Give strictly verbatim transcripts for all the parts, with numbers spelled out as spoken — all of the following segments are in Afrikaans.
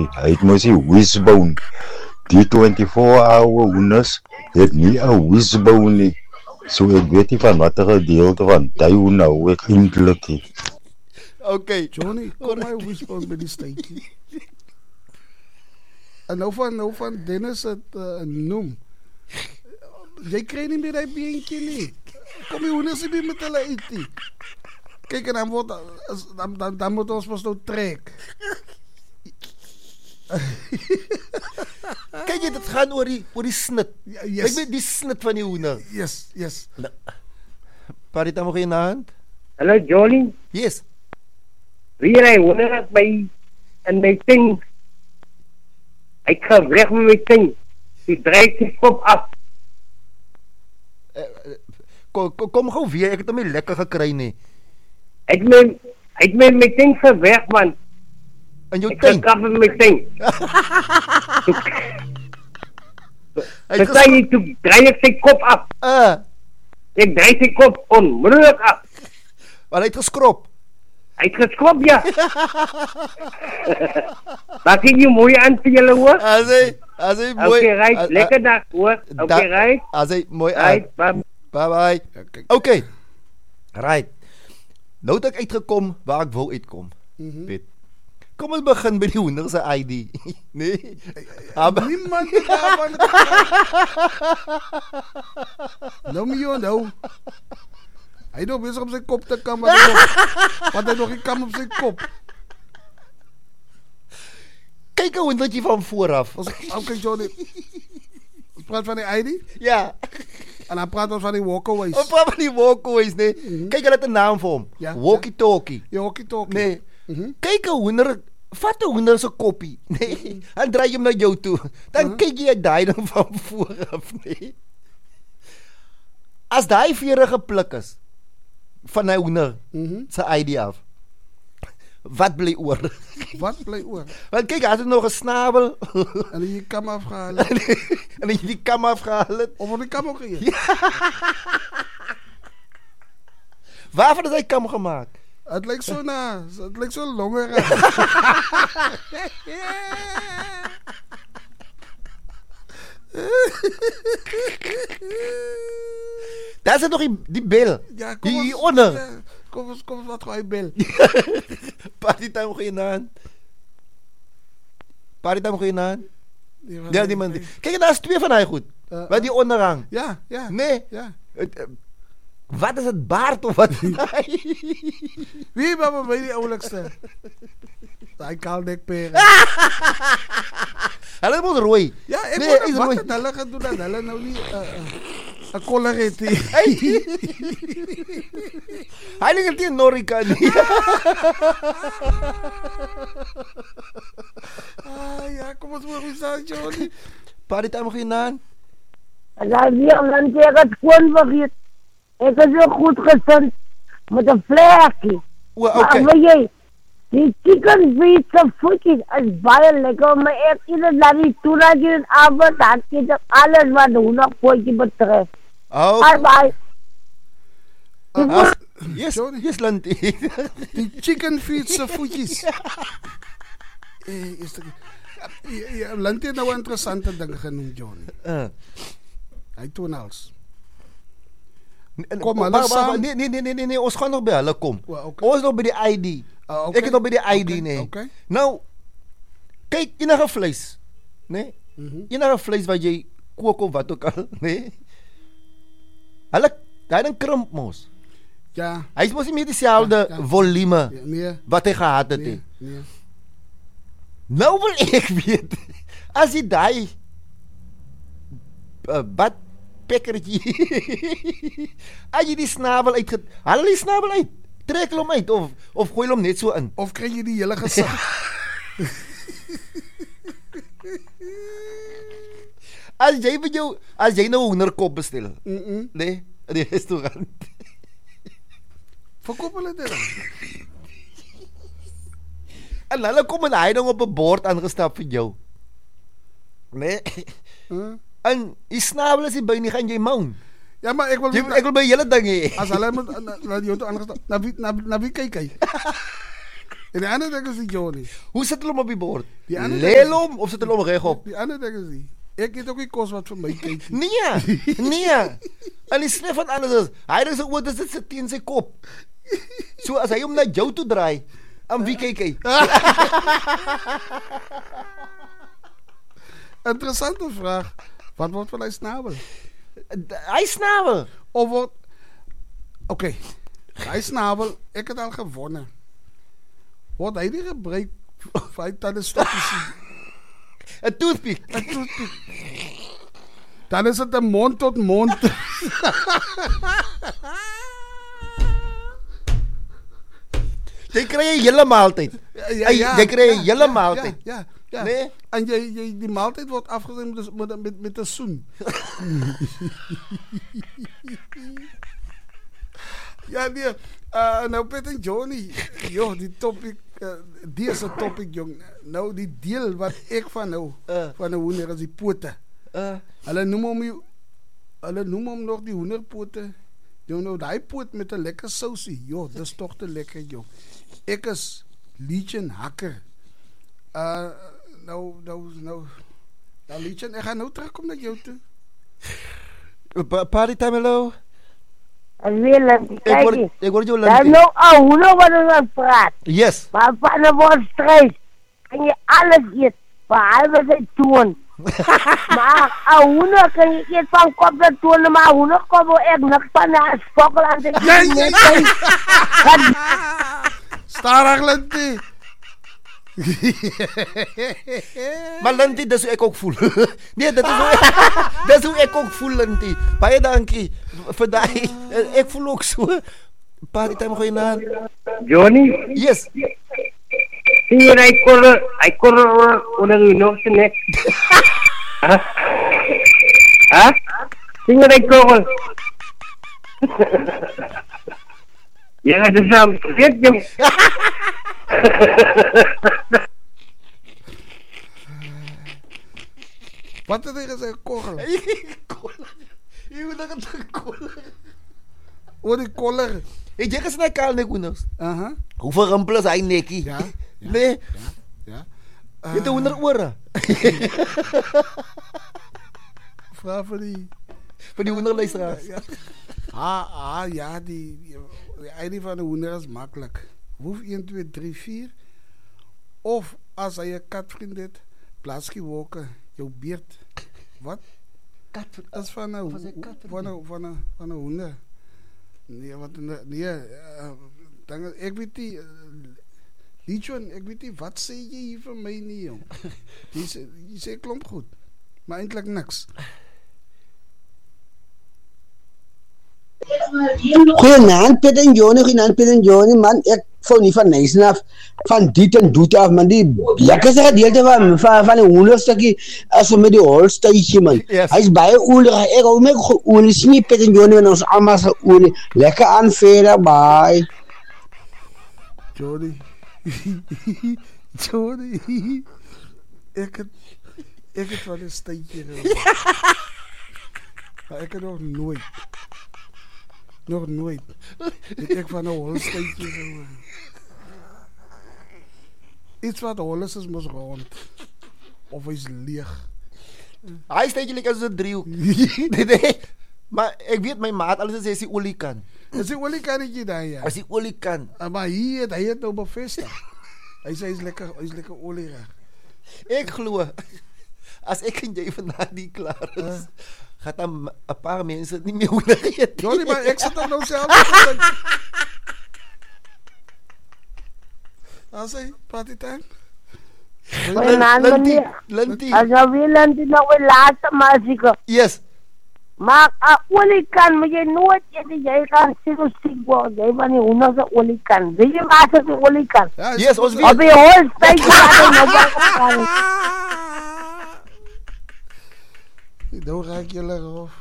nie. Hy het mos die wishbone. Die twenty-four hour hoenders het nie 'n wishbone nie. So ek weet nie van watter gedeelte van die hoender hou ek eintlik nie. Okay. Johnny, kom my wishbone by die steekie. En nou van, nou van Dennis het uh, noem. Jy kry nie meer die beentjie nie. Kom die hoenders nie meer met hulle uit nie. Kijk, en dan, wordt, dan, dan, dan moet ons pas nou trek. Kijk jy, dit gaan oor die, oor die snit. Ja, yes. Ek weet die snit van die hoender. Yes, yes. Parita mo kayo na hand? Hallo, Johnny. Yes. Wie hy hoender het by in my ting. Ek ga weg met my ting. Die draai die kop af. Uh, kom, kom, kom gauw weer, ek het hom nie lekker gekry nie. Ek neem, ek neem my ting verweg, man. En jou ek ting? Ek kan met my ting. Ek sê jy, toe draai ek sy kop af. Uh. Ek draai sy kop onmiddellik af. Maar hy het geskrop. Hy het geskrop, ja. Maak ek jy mooi aan vir julle, hoor? As hy, as hy mooi... Okay, right, lekker dag, hoor. Okay, right. As hy mooi aan. Right, bye bye. Okay. Right. Nou het ek uitgekom waar ek wil uitkom. Mm-hmm. Piet. Kom ons begin by die hoender se I D. Nee. Aber niemand het daarvan. Nou my jou nou. Hy het nog bezig om sy kop te kam, want hy nog, want hy nog die kam op sy kop. Kyk hoe dat jy van vooraf. Ons, okay, Johnny. Ons praat van die I D? Ja. En dan praat ons van die walkaways. Ons praat van die walkaways, nee. Mm-hmm. Kyk, hy het 'n naam vir hom. Ja, walkie-talkie. Ja, walkie-talkie. Nee. Mm-hmm. Kyk, 'n hoender, vat 'n hoender se koppie, nee. Mm-hmm. En draai hom na jou toe. Dan uh-huh. kyk jy daai ding van vooraf, nee. As daai vere gepluk is van 'n hoender mm-hmm. se I D af. Wat bly oor? Wat bly oor? Want kyk, hy het nog 'n snabel. En hy die kam afgehaal. En hy die kam afgehaal het. Of die kam ook geëet. Ja. Waarvan is hy kam gemaak? Het lyk so na, het lyk so longerig. Daar is nog die, die bel. Ja, kom die, ons, die onder. Ja, kom ons, kom ons, wat gooi bel. Party time gooi na hand. Party time gooi na hand. Ja, die man. Kijk, daar is twee van hy goed. Uh, wat die onderhang. Ja, ja. Nee. Ja. Uh, uh, wat is het baard of wat? Wie baba by die oulikste? Daai kaaldekpere. Hulle moet rooi. Ja, ek nee, moet wat rooi. Het hulle gedoen dat hulle nou nie 'n uh, uh, koller het nie. Hy lig dit Norika nie. Ah ja, kom ons moet ons aan Johnny. Party time gegaan. Laat weer dan jy het kon vergeet. Ek is ook goed gesond met 'n vlekkie. O, okay. Maar jy, die chicken feet se voetjies is baie lekker, maar ek eet dit na die tuna in avond, dan eet ek alles wat hoender voetjie betref. Oh. Bye bye. Uh, yes, yes, Lantie. Die chicken feet se voetjies. Eh, is dit ja, ja, Lantie nou 'n interessante ding genoem, Johnny. Uh. Hy tonals. Kom maar, maar, maar nee, nee, nee, nee, nee, ons gaan nog by hulle kom. Well, okay. Ons nog by die I D. Uh, okay. Ek het nog by die I D, okay, nee. Okay. Nou, kyk, enige vleis, nee? Mm-hmm. Enige vleis wat jy kook of wat ook al, nee? Hulle, hy dan krimp mos. Ja. Hy is mos nie meer dieselfde ja, ja. volume ja, nee. wat hy gehad het, nee, nee. Nou wil ek weet, as jy die uh, bad pekkertjie as jy die snabel uitget, haal die snabel uit, trek hom uit, of, of gooi hom net so in. Of kry jy die hele gesig? As jy vir jou, as jy nou hoenderkop bestel, mm -mm. nee, in die restaurant. Verkoop hulle dit dan? En hulle kom en hy ding op 'n bord aangestap vir jou. Nee. Huh? En die snabel is nie by nie, gaan jy moun. Ja, maar ek wil jy, ek wil by julle ding hê. As hulle moet na jou toe aangestap, na wie na, na wie kyk hy? En die ander ding is die Johnny. Hoe sit hulle hom op die bord? Die ander Leel hom of sit hulle hom regop? Die ander ding is die. Ek het ook nie kos wat vir my kyk nie. Nee, nee. En die snef van alles is, hy is oor dit sit teen sy kop. So as hy hom na jou toe draai, aan wie kyk hy? Interessante vraag. Wat word van hy snavel? Hy snavel. Of word... Oké, okay. Hy snavel, ek het al gewonnen. Word hy nie gebruik vir hy tandenstokkies? Een toothpick. Een toothpick. Dan is het een mond tot mond. Jy kry jy hele maaltyd. Ja, ja, jy kry jy ja, hele ja, maaltyd. Ja, ja, ja. Nee? En jy, jy, die maaltyd word afgesem met, met, met, met een soen. Ja, nee. Uh, nou, Pet en Johnny. Joh, die topic. Uh, die is een topic, jong. Nou, die deel wat ek van nou, uh. van een hoender is die pote. Uh. Hulle noem hom, hulle noem hom nog die hoenderpote. Jong, nou, die poot met een lekker sausie. Joh, dis toch te lekker, jong. Ek is Legion Hakker. Uh, nou, nou, nou. Nou, Legion, ek ga nou terugkom na jou toe. Pa Party time, hello? En weer, Ek word, ek word jou dat lantie. is nou een hoender wat ons praat. Yes. Maar van een woord strijd kan je alles eet, behalve zijn toon. Maar een hoender kan je eet van kop naar toon, maar een hoender kan wel echt niks van een spokkel aan zijn Nee, nee, nee. Starig, Lintie. Maar Lintie, dis hoe ek ook voel. Nee, dit is hoe, dis hoe ek ook voel, Lintie. Baie dankie vir daai. Ek voel ook so. Party time gooi na. Johnny? Yes. Sien jy hy korre, hy korre onder die nog se nek. Ha? Ha? Sien jy hy korre? Ja, dit is aan weet jy. Wat het hy gesê, koggel? Koller. Jy moet dat gekoller. Oor die koller. Het jy gesien hy kaal nek hoenders? Aha. Hoeveel rimpel is hy nekkie? Ja. ja Nee. Ja. Ja. Jy het 'n hoender ore. Vra vir die Vir die hoenderluisteraars. ja. Ah, ah, ja, die, die, die einde van de hoender is makkelijk. Hoef een, twee, drie, vier. Of als hij een katvriend heeft, plaats gewoken, jouw beert. Wat? Katvriend? Dat is van een, Van zijn katvriend? van een, van een, van een hoender. Nee, wat een, nee, uh, dan, ik weet niet, uh, Liedjon, ik weet niet, wat zei je hier van mij niet, jong? Je zei, je zei klomp goed, maar eindelijk niks. Goeienaand Piet en Johnny, goeienaand Piet en Johnny, man, ek vou nie van Nyssen af, van dit en doet af, man, die lekkerste gedeelte van, van, van die hoenderstukkie, as met die holstuitje, man. Yes. Hy is baie oelig, ek hou met olie, sien nie Piet en Johnny, want ons allemaal sy olie, lekker aanveren, bye. Johnny, Johnny, ek het, ek het van een stuitje gehad, maar ek het nog nooit, nog nooit, het ek van een holstuitje gehad. Iets wat hol is, is mos rond, of hy is leeg. Hy steek jy as 'n driehoek. Nee, nee. Maar ek weet my maat, alles sê is die oliekan. Is die oliekannetjie daar, ja? As die oliekan. Uh, maar hier het, hy het nou bevestig. Hy sê, hy is lekker, hy is lekker olierig. Ek glo, as ek en jy vandag nie klaar is, uh. gaan dan 'n paar mense nie meer hoender eet. Johnny, maar ek sit dan nou self gedink. As hy, party time? Goeienaand, meneer. Lintie. As jy wil, Lintie, nog een laatste maasieke. Yes. Maar een oliekan moet je nooit eten. Jij kan ziek ziek worden. Jij van die honderdse oliekan. Weet je waar is die oliekan? Ja, yes, ons weet. Op je holsteintje laten we nog gaan. Nou ga ik je leggen af.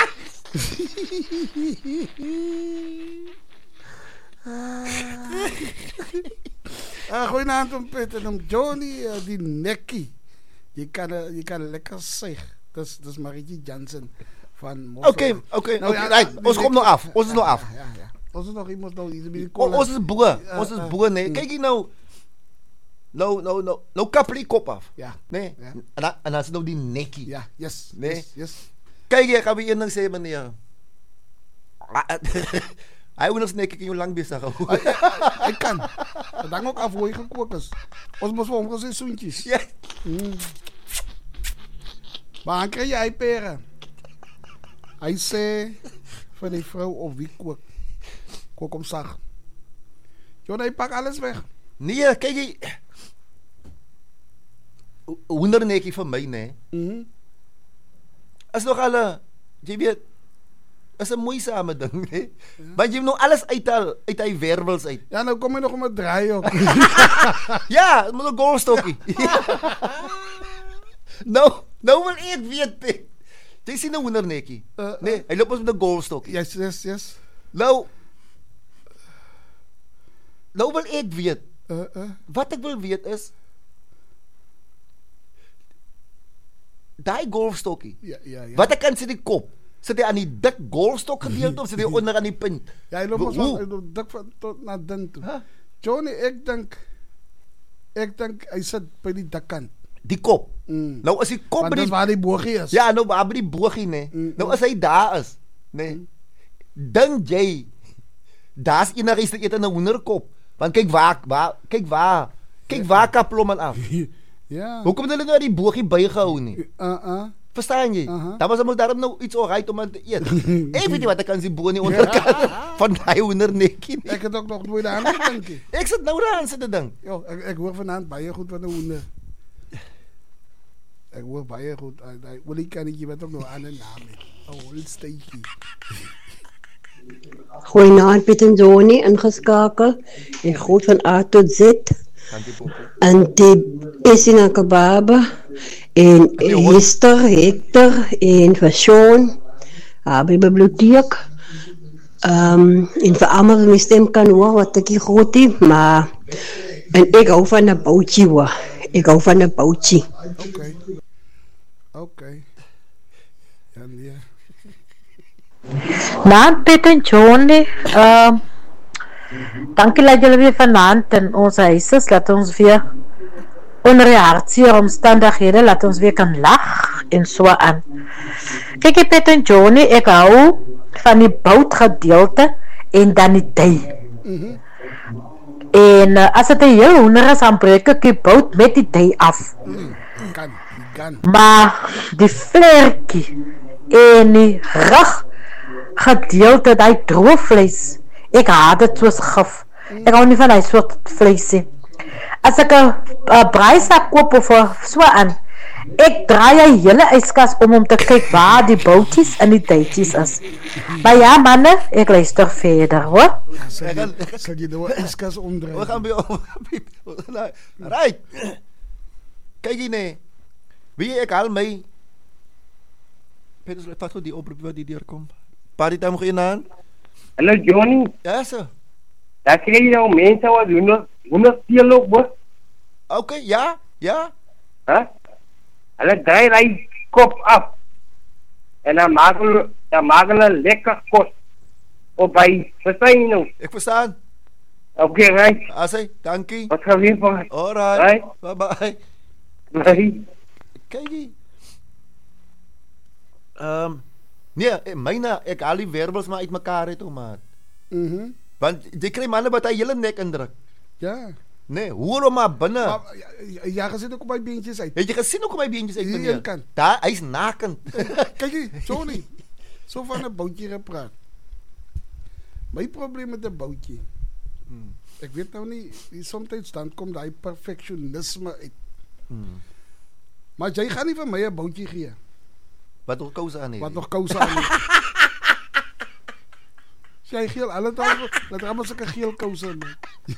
Ah, goedenavond om Piet en om Johnny, uh, die nekkie. Je kan, uh, je kan lekker zeggen. Dat is, dat is Marietje Jansen van Oké, oké, oké. Ons komt nog af. Ons is nog af. Ja, ja, ja. Ons is nog iemand nou iets. O, ons is boer. Ons is boer, nee. Kijk hier nou. Nou, nou, nou, nou kapel die kop af. Ja. Nee. Ja. En, dan, en dan is nou die nekkie. Ja, yes. Nee. Yes, yes. Kijk, ek gaan weer een ding sê, meneer. Hy wil ons nekkie kan jou lang bezig hou. Hy kan. Dat hang ook af hoe hy gekook is. Ons moes vir hom gesê soentjies. Ja. Mm. Maar dan kry jy hy pere. Hy sê vir die vrou of wie kook. Kook om sag. Jona, hy pak alles weg. Nee, kyk jy. Hoendernekkie vir my, nee. Mhm. Is nog al 'n, jy weet, is 'n moeisame ding, nee. Ja. Want jy moet nou alles uithaal uit hy wervels uit. Ja, nou kom hy nog om 'n draai op. Ja, met 'n golfstokkie. nou, nou wil ek weet. Jy sien 'n hoendernekkie. Uh, uh, nee, hy loop ons met 'n golfstokkie. Yes, yes, yes. Nou Nou wil ek weet. Uh, uh. Wat ek wil weet is daai golfstokkie. Ja, ja, ja. Wat ek kan sien die kop. Sit hy aan die dik golfstok gedeelte of sit hy onder aan die punt? Ja, hy loop ons van hy loop dik van tot na dun toe. Huh? Johnny, ek dink ek dink hy sit by die dikkant. Die kop. Mm. Nou as die kop Want by die dis waar die bogie is. Ja, nou waar by die bogie, nee. Mm, nou as hy daar is, nee. Mm. Dink jy daar's enigiets te eet in 'n hoenderkop? Want kyk waar, waar kyk waar. Kyk waar kaplom man af. Ja. Hoekom het hulle nou die bogie bygehou nie? Uh uh. Verstaan jy? Uh-huh. Daar was hom daarom nou iets alright om aan te eet. Ek weet nie wat ek kan sien bo in die onderkant van daai hoendernekkie nie. Ek het ook nog nooit daaraan gedink. Ek sit nou daaraan sit te dink. Ja, ek ek hoor vanaand baie goed van 'n hoender. Ek hoor baie goed. Daai olie kannetjie wat ook nog 'n ander naam het. 'n Holsteintjie. Goeienaand Piet en Johnny ingeskakel. En goed van A tot Z. Dankie Popo. En die Essina Kababa en Hester, Hector en vir Sean. By die biblioteek. Um, en vir almal wat my stem kan hoor wat ek hier groot het, maar en ek hou van 'n boutjie hoor. Ek hou van 'n boutjie. Okay. Okay. Ja, nee. Naam Piet en Johnny. Uh, dankie dat julle weer vanaand in ons huis is. Laat ons weer onder die hartseer omstandighede, laat ons weer kan lag en so aan. Kijk Piet en Johnny, ek hou van die boutgedeelte en dan die dij. Mm-hmm. En uh, as het een heel hoender is, dan breek ek die bout met die dij af. Mm, kan, kan. Maar die vlerkie en die rug gedeelte, die droe vlees, ek haat het soos gif. Ek hou nie van die soort vleesie. As ek een braaisak koop of so aan, ek draai een hele yskas om om te kyk waar die boutjies en die duitjies is. Maar ja manne, ek luister verder hoor. Ja, sal jy nou een yskas omdraai? We gaan by om. Right. Kyk hier nee. Wie ek haal my Peter, vat goed die oproep wat die deurkom. Party time goeienaand. Hallo Johnny. Ja sir. Daar kry jy nou mense wat hoender hoender steel op hoor. Okay, ja, ja. Hè? Huh? Hulle draai hy kop af. En dan maak hulle dan maak hulle lekker kos op by. Verstaan jy nou? Ek verstaan. Okay, right. Asai, dankie. Wat gaan weer van? Alright. Right. Bye bye. Bye. Kyk hier. Ehm um, nee, myne ek al die wervels maar uitmekaar het om maat. Mhm. Mm Want jy kry manne wat hy hele nek indruk. Ja. Nee, hoor hom maar binne. Maar, ja, ja, gesien ook op my beentjies uit. Het jy gesien ook op my beentjies uit meneer? Daar, hy's nakend. Kyk hier, Johnny. So van 'n boutjie gepraat. My probleem met 'n boutjie. Hmm. Ek weet nou nie, soms dan kom daai perfeksionisme uit. Hmm. Maar jy gaan nie vir my 'n boutjie gee. Wat nog kouse aan het. Wat nog kouse aan het. Jy geel alle dag, laat rammel sulke geel kouse man.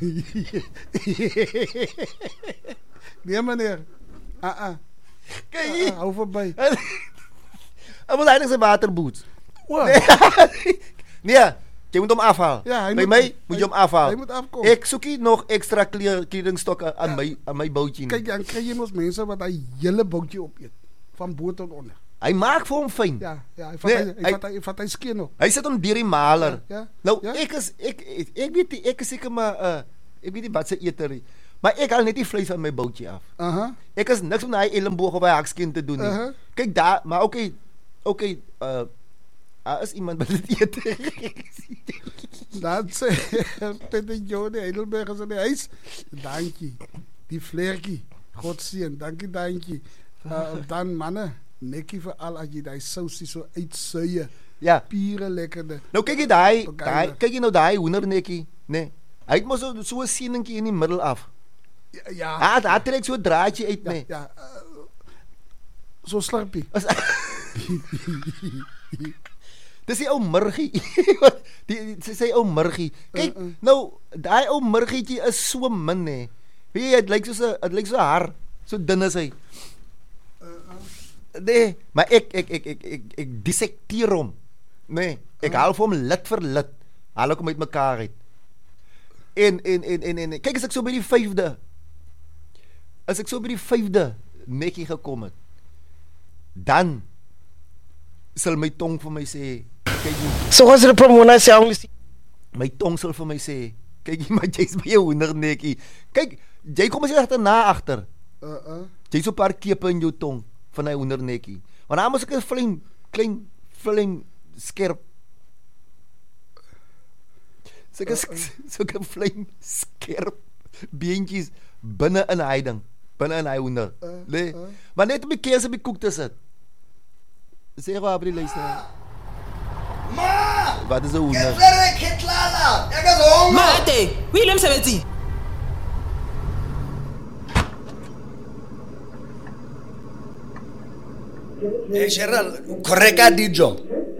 Nee meneer. Ah ah. Kyk hier. Hou verby. Hy moet eintlik sy waterboots. Wat? Nee, jy moet hom afhaal. Ja, by my moet jy hom afhaal. Hy moet afkom. Ek soekie nog ekstra kledingstokke aan ja. my aan my boutjie nie. Kyk, dan kry jy mos mense wat hy hele boutjie opeet van bo tot onder. Hy maak vir hom fyn. Ja, ja, hy vat nee, hy, hy, hy vat hy vat hy skien op. Hy sit hom deur die maler. Ja, ja, nou ja? ek is ek ek weet nie ek is seker maar uh ek weet nie wat se eter nie. Maar ek haal net die vlees van my boutjie af. Aha. Ek is niks om daai elmboog of daai hakskin te doen nie. Uh-huh. Kyk daar, maar okay, okay, uh daar is iemand wat dit eet. Dan sê Peter Jone Heidelberg is in die huis. Dankie. Die vleertjie. God seën. Dankie, dankie. Uh, dan manne, nekkie vir al as jy daai sousie so uitsuie. Ja. Pure lekkerde. Nou kyk jy daai, daai kyk jy nou daai hoendernekkie, nee. Hy het mos so so 'n sieningkie in die middel af. Ja. ja. Ah, daar trek so 'n draadjie uit, nee. Ja. ja uh, so slurpie. Dis die ou murgie. die sy sê ou murgie. Kyk, uh, uh. nou daai ou murgietjie is so min nê. Weet jy, dit lyk soos 'n dit lyk so haar, so dun is hy. Uh, uh. Nee, maar ek ek ek ek ek, ek dissekteer hom. Nee, ek uh. haal vir hom lid vir lid. Haal ek hom uit mekaar uit. En en en en en kyk as ek so by die vyfde. As ek so by die vyfde nekkie gekom het, dan sal my tong vir my sê, kyk jy. So was dit promona sê only my tong sal vir my sê, kyk jy, maar jy's by jou hoendernekkie. Kyk, jy kom as jy agterna agter. Uh uh. Jy so 'n paar kepe in jou tong van hy hoendernekkie. Want dan moet ek 'n klein klein klein skerp Sulke uh, uh. sulke klein skerp beentjies binne in hy ding, binne in hy hoender. Uh, nee. Uh. Maar net om die keers op die koek te sit. Sê gou abri luister. Ma! Wat is 'n hoender? Ek werk het lala. Ek is honger. Ma, ate. Willem seventy. Eh, Cheryl, correga dijo.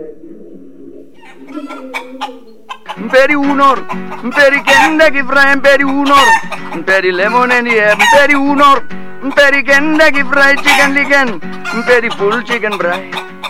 Mperi unor, mperi kende ki fry, mperi unor, mperi lemon and yeah, mperi unor, mperi kende ki fry chicken licken, mperi full chicken fry.